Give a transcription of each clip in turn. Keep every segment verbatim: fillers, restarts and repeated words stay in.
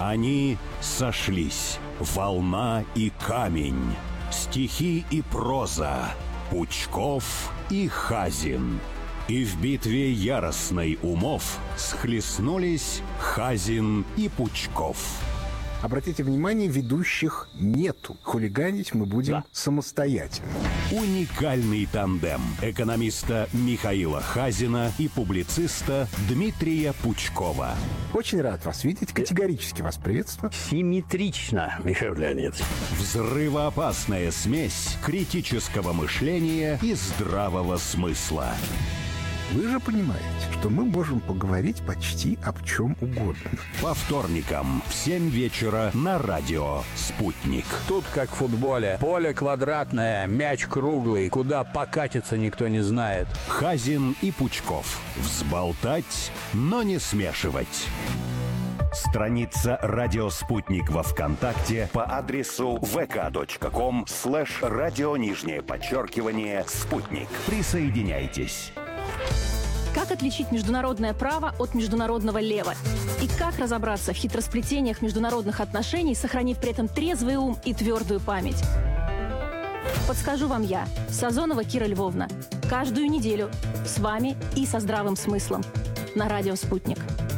Они сошлись. Волна и камень. Стихи и проза. Пучков и Хазин. И в битве яростной умов схлестнулись Хазин и Пучков. Обратите внимание, ведущих нету. Хулиганить мы будем да. самостоятельно. Уникальный тандем экономиста Михаила Хазина и публициста Дмитрия Пучкова. Очень рад вас видеть. Категорически вас приветствую. Симметрично, Михаил Леонидович. Взрывоопасная смесь критического мышления и здравого смысла. Вы же понимаете, что мы можем поговорить почти об чем угодно. По вторникам в семь вечера на радио «Спутник». Тут как в футболе. Поле квадратное, мяч круглый. Куда покатиться, никто не знает. Хазин и Пучков. Взболтать, но не смешивать. Страница «Радио Спутник» во ВКонтакте по адресу vk.com слэш радио нижнее подчеркивание «Спутник». Присоединяйтесь. Как отличить международное право от международного лева? И как разобраться в хитросплетениях международных отношений, сохранив при этом трезвый ум и твердую память? Подскажу вам я, Сазонова Кира Львовна. Каждую неделю с вами и со здравым смыслом на радио «Спутник».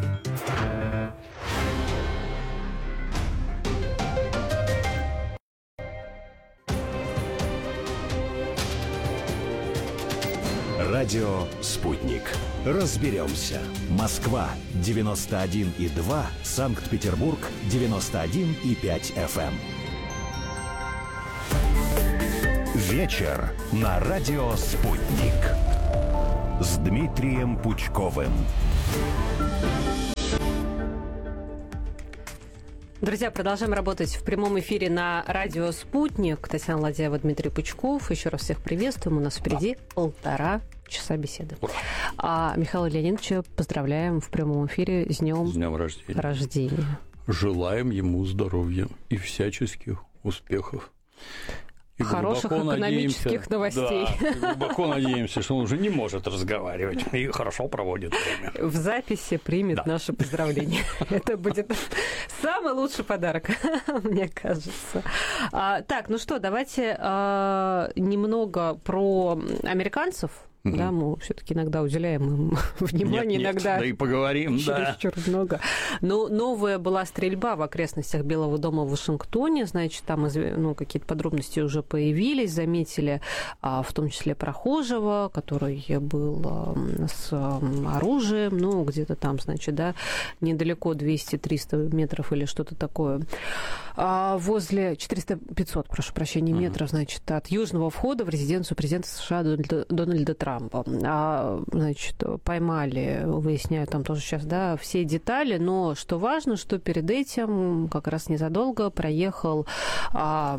Радио «Спутник». Разберемся. Москва девяносто один и два, Санкт-Петербург девяносто один и пять эф эм. Вечер на радио «Спутник» с Дмитрием Пучковым. Друзья, продолжаем работать в прямом эфире на радио «Спутник». Татьяна Ладяева, Дмитрий Пучков. Еще раз всех приветствуем. У нас впереди полтора часа беседы. Ура. А Михаила Леонидовича поздравляем в прямом эфире с днем, с днем рождения. рождения. Желаем ему здоровья и всяческих успехов. И хороших экономических новостей. Да, глубоко надеемся, что он уже не может разговаривать и хорошо проводит время. В записи примет да. наше поздравление. Это будет самый лучший подарок, мне кажется. А, так, ну что, давайте а, немного про американцев. Mm-hmm. Да, мы все-таки иногда уделяем им внимание, нет, иногда. Нет, да и поговорим, да. Чересчур много. Но новая была стрельба в окрестностях Белого дома в Вашингтоне, значит, там ну, какие-то подробности уже появились, заметили, в том числе прохожего, который был с оружием, ну, где-то там, значит, да, недалеко двести-триста метров или что-то такое. Возле четыреста-пятьсот, прошу прощения, метров, mm-hmm. значит, от южного входа в резиденцию президента США Дональда, Дональда Трампа. А, значит, поймали, выясняют там тоже сейчас, да, все детали, но что важно, что перед этим как раз незадолго проехал а,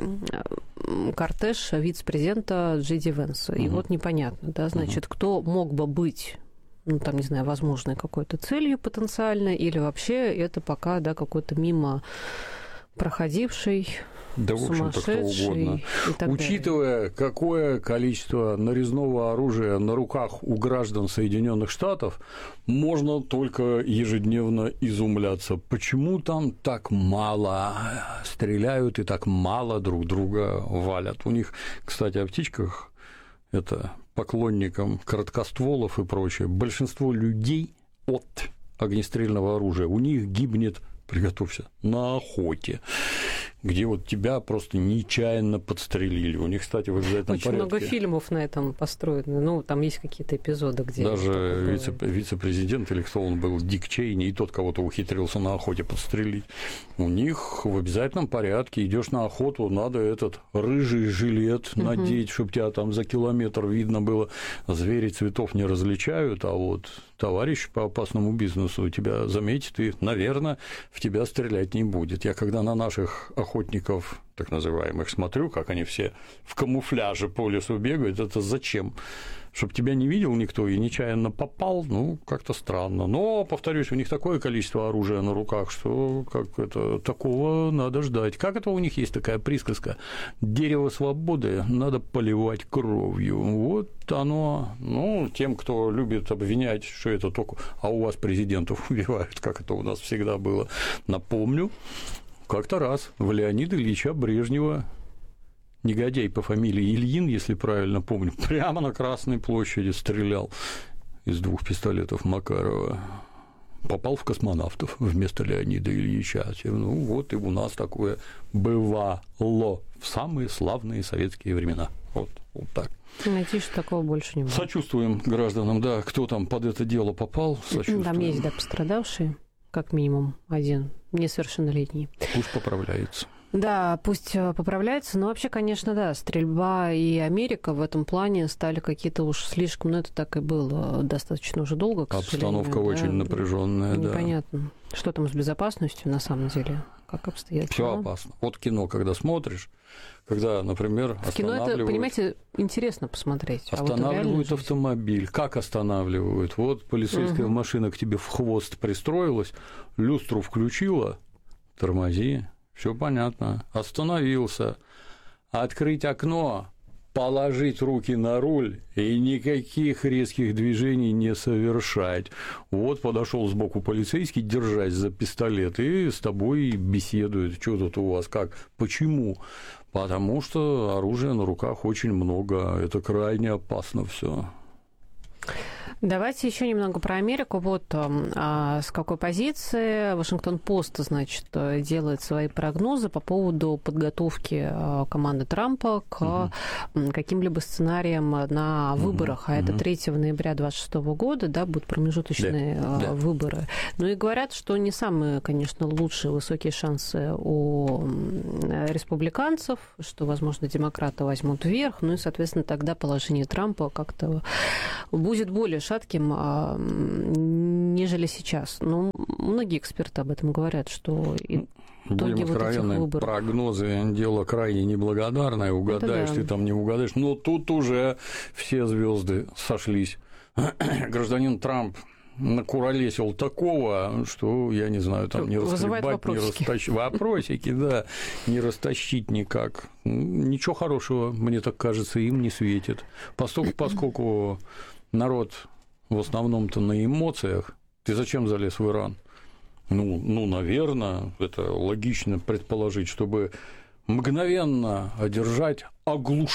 кортеж вице-президента Джей Ди Венса. И угу. вот непонятно, да, значит, угу. кто мог бы быть, ну, там, не знаю, возможной какой-то целью потенциальной, или вообще это пока, да, какой-то мимо проходивший, да, в общем-то, кто угодно. Учитывая, далее. какое количество нарезного оружия на руках у граждан Соединенных Штатов, можно только ежедневно изумляться, почему там так мало стреляют и так мало друг друга валят. У них, кстати, о птичках, это поклонникам короткостволов и прочее, большинство людей от огнестрельного оружия у них гибнет, приготовься, на охоте, где вот тебя просто нечаянно подстрелили. У них, кстати, в обязательном Очень порядке. Очень много фильмов на этом построено. Ну, там есть какие-то эпизоды, где... Даже вице- вице-президент, или кто он был, Дик Чейни, и тот кого-то ухитрился на охоте подстрелить. У них в обязательном порядке идешь на охоту, надо этот рыжий жилет угу. надеть, чтобы тебя там за километр видно было. Звери цветов не различают, а вот товарищ по опасному бизнесу тебя заметит и, наверное, в тебя стрелять не будет. Я когда на наших охотников так называемых, смотрю, как они все в камуфляже по лесу бегают. Это зачем? Чтобы тебя не видел никто и нечаянно попал, ну, как-то странно. Но, повторюсь, у них такое количество оружия на руках, что как это, такого надо ждать. Как это у них есть такая присказка? Дерево свободы надо поливать кровью. Вот оно, ну, тем, кто любит обвинять, что это только... А у вас президентов убивают, как это у нас всегда было. Напомню, как-то раз в Леонида Ильича Брежнева негодяй по фамилии Ильин, если правильно помню, прямо на Красной площади стрелял из двух пистолетов Макарова. Попал в космонавтов вместо Леонида Ильича. Ну, вот и у нас такое бывало в самые славные советские времена. Вот, вот так. Надеюсь, что такого больше не будет. Сочувствуем гражданам, да, кто там под это дело попал, сочувствуем. Там есть, да, пострадавшие, как минимум один, несовершеннолетний. Пусть поправляется. Да, пусть поправляется, но вообще, конечно, да, стрельба и Америка в этом плане стали какие-то уж слишком, ну это так и было достаточно уже долго, к сожалению. Обстановка очень да, напряженная, да. Непонятно, что там с безопасностью на самом деле, как обстоят Все дела. опасно. Вот кино, когда смотришь, когда, например, в кино это, понимаете, интересно посмотреть. Останавливают а вот автомобиль. Как останавливают? Вот полицейская угу. машина к тебе в хвост пристроилась, люстру включила, тормози. Все понятно. Остановился. Открыть окно, положить руки на руль и никаких резких движений не совершать. Вот подошел сбоку полицейский, держась за пистолет, и с тобой беседует. Что тут у вас, как, почему? Потому что оружия на руках очень много. Это крайне опасно все. Давайте еще немного про Америку. Вот а, с какой позиции Вашингтон-Пост, значит, делает свои прогнозы по поводу подготовки а, команды Трампа к угу. каким-либо сценариям на выборах. Угу. А это третьего ноября двадцать шестого года, да, будут промежуточные да. А, выборы. Ну и говорят, что не самые, конечно, лучшие высокие шансы у республиканцев, что, возможно, демократы возьмут вверх, ну и, соответственно, тогда положение Трампа как-то будет более шатким, нежели сейчас. Но многие эксперты об этом говорят, что итоги вот этих выборов... Прогнозы – дело крайне неблагодарное, угадаешь да. ты там, не угадаешь, но тут уже все звезды сошлись. Гражданин Трамп накуролесил такого, что, я не знаю, там не расхлебать, не растащить. Вопросики, да, не растащить никак. Ничего хорошего, мне так кажется, им не светит. Поскольку, поскольку народ в основном-то на эмоциях, ты зачем залез в Иран? Ну, ну, наверное, это логично предположить, чтобы мгновенно одержать, оглушить